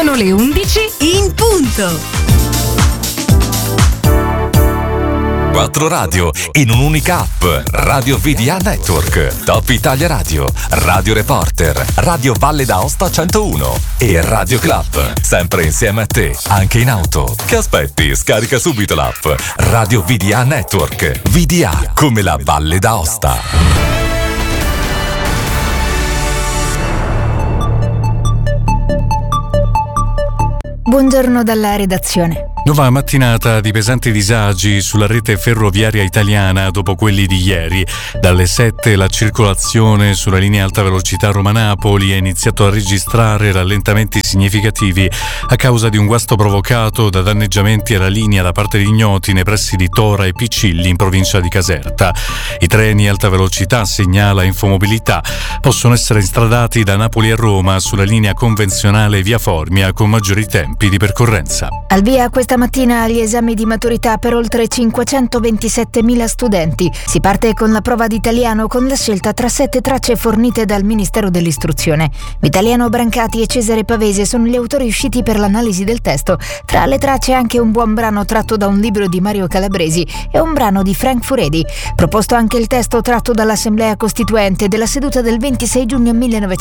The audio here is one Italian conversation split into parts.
Sono le 11 in punto. 4 radio in un'unica app. Radio VDA Network, Top Italia Radio, Radio Reporter, Radio Valle d'Aosta 101 e Radio Club. Sempre insieme a te, anche in auto. Che aspetti? Scarica subito l'app Radio VDA Network. VDA come la Valle d'Aosta. Buongiorno dalla redazione. Nuova mattinata di pesanti disagi sulla rete ferroviaria italiana dopo quelli di ieri. Dalle 7 la circolazione sulla linea alta velocità Roma-Napoli ha iniziato a registrare rallentamenti significativi a causa di un guasto provocato da danneggiamenti alla linea da parte di ignoti nei pressi di Tora e Picilli in provincia di Caserta. I treni alta velocità, segnala Infomobilità, possono essere instradati da Napoli a Roma sulla linea convenzionale Via Formia con maggiori tempi di percorrenza. Al via questa mattina gli esami di maturità per oltre 527.000 studenti. Si parte con la prova di italiano con la scelta tra 7 tracce fornite dal Ministero dell'Istruzione. Vitaliano Brancati e Cesare Pavese sono gli autori usciti per l'analisi del testo. Tra le tracce anche un buon brano tratto da un libro di Mario Calabresi e un brano di Frank Furedi. Proposto anche il testo tratto dall'Assemblea Costituente della seduta del 26 giugno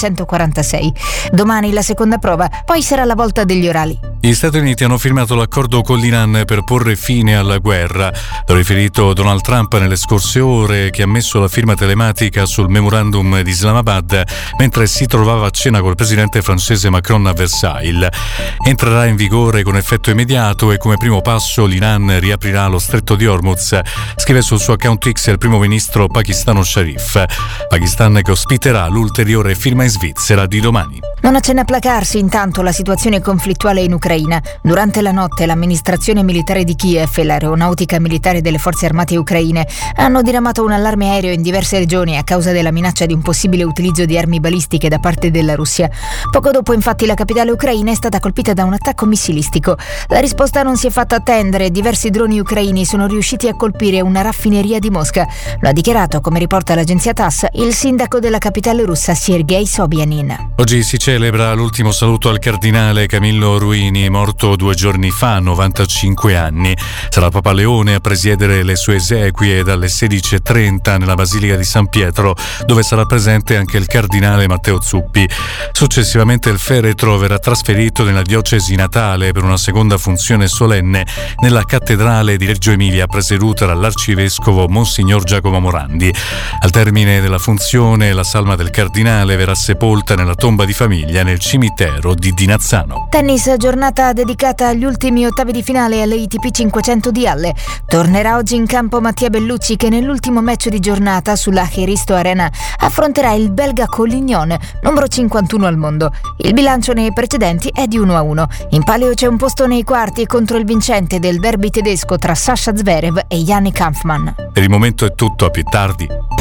1946. Domani la seconda prova, poi sarà la volta degli orali. Gli Stati Uniti hanno firmato l'accordo con l'Iran per porre fine alla guerra. L'ha riferito Donald Trump nelle scorse ore, che ha messo la firma telematica sul memorandum di Islamabad mentre si trovava a cena col presidente francese Macron a Versailles. Entrerà in vigore con effetto immediato e come primo passo l'Iran riaprirà lo stretto di Hormuz, scrive sul suo account X il primo ministro pakistano Sharif. Pakistan che ospiterà l'ulteriore firma in Svizzera di domani. Non accenna a placarsi intanto la situazione conflittuale in Ucraina. Durante la notte l'amministrazione militare di Kiev e l'aeronautica militare delle forze armate ucraine hanno diramato un allarme aereo in diverse regioni a causa della minaccia di un possibile utilizzo di armi balistiche da parte della Russia. Poco dopo, infatti, la capitale ucraina è stata colpita da un attacco missilistico. La risposta non si è fatta attendere. Diversi droni ucraini sono riusciti a colpire una raffineria di Mosca. Lo ha dichiarato, come riporta l'agenzia TASS, il sindaco della capitale russa Sergei Sobyanin. Oggi si celebra l'ultimo saluto al cardinale Camillo Ruini, morto 2 giorni fa, 95 anni. Sarà Papa Leone a presiedere le sue esequie dalle 16:30 nella Basilica di San Pietro, dove sarà presente anche il cardinale Matteo Zuppi. Successivamente il feretro verrà trasferito nella diocesi natale per una seconda funzione solenne nella cattedrale di Reggio Emilia, presieduta dall'arcivescovo Monsignor Giacomo Morandi. Al termine della funzione, la salma del cardinale verrà sepolta nella tomba di famiglia nel cimitero di Dinazzano. Tennis, giornata dedicata agli ultimi ottavi di finale all'ATP 500 di Halle. Tornerà oggi in campo Mattia Bellucci, che nell'ultimo match di giornata sulla Heristo Arena affronterà il belga Collignon, numero 51 al mondo. Il bilancio nei precedenti è di 1-1. In palio c'è un posto nei quarti contro il vincente del derby tedesco tra Sasha Zverev e Yannick Hanfmann. Per il momento è tutto, a più tardi.